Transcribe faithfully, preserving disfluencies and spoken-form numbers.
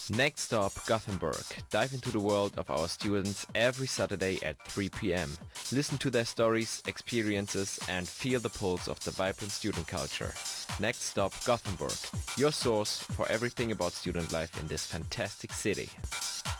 Next stop, Gothenburg. Dive into the world of our students every Saturday at three p m. Listen to their stories, experiences, and feel the pulse of the vibrant student culture. Next stop, Gothenburg. Your source for everything about student life in this fantastic city.